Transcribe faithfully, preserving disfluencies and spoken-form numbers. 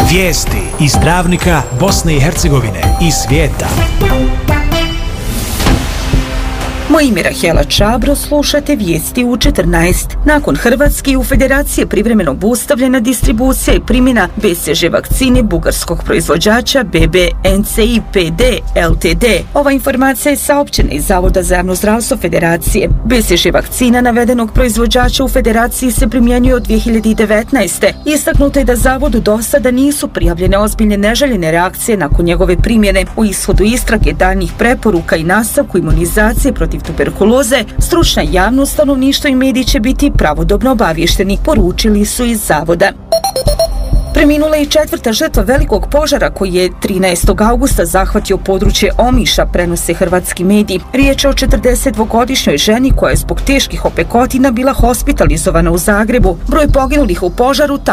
Vijesti iz Travnika, Bosne i Hercegovine i svijeta. Moje ime je Rahela Čabro, slušate vijesti u četrnaest. Nakon Hrvatske u Federaciji je privremeno obustavljena distribucija i primjena B C G vakcine bugarskog proizvođača B B N C I P D L T D. Ova informacija je saopćena iz Zavoda za javno zdravstvo Federacije. B C G vakcina navedenog proizvođača u Federaciji se primjenjuje od dvije hiljade devetnaeste. Istaknuto je da Zavodu do sada nisu prijavljene ozbiljne neželjene reakcije nakon njegove primjene. U ishodu istrage, daljnjih preporuka i nastavku imunizacije protiv tuberkuloze, stručna javnost, stanovništvo i mediji će biti pravodobno obavješteni, poručili su iz Zavoda. Preminula je i četvrta žrtva velikog požara koji je trinaestog augusta zahvatio područje Omiša, prenose hrvatski mediji. Riječ je o četrdesetdvogodišnjoj ženi koja je zbog teških opekotina bila hospitalizovana u Zagrebu. Broj poginulih u požaru